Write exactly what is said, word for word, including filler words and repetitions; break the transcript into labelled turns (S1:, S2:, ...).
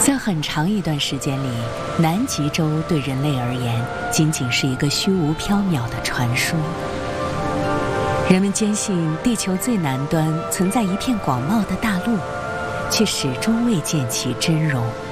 S1: 在很长一段时间里，南极洲对人类而言仅仅是一个虚无缥缈的传说。人们坚信地球最南端存在一片广袤的大陆，却始终未见其真容。